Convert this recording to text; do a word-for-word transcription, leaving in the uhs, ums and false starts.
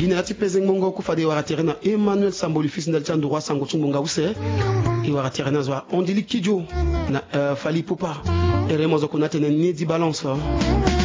bina ati pezeng mongo ku fade wara terena Emmanuel Samboli fils ndal chan droit sango chumbonga use i wara terena zwa ondili kijo na uh, fali pupa ere mozo kunate ne di balance